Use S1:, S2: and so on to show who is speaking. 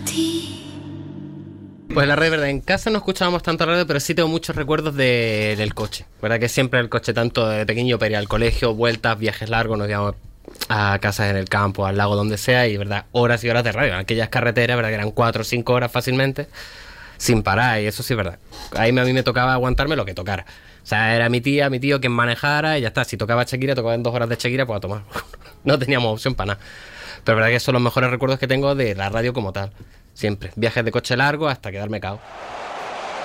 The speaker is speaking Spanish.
S1: Pues la radio, verdad, en casa no escuchábamos tanto radio, pero sí tengo muchos recuerdos del coche. Verdad que siempre el coche, tanto de pequeño para ir al colegio, vueltas, viajes largos, nos íbamos a casas en el campo, al lago, donde sea, y verdad, horas y horas de radio. En aquellas carreteras, verdad que eran 4 o 5 horas fácilmente, sin parar, y eso sí es verdad. Ahí a mí me tocaba aguantarme lo que tocara. O sea, era mi tía, mi tío quien manejara, y ya está. Si tocaba Shakira, tocaban 2 horas de Shakira, pues a tomar. No teníamos opción para nada. Pero verdad que son los mejores recuerdos que tengo de la radio como tal. Siempre. Viajes de coche largo hasta quedarme cao.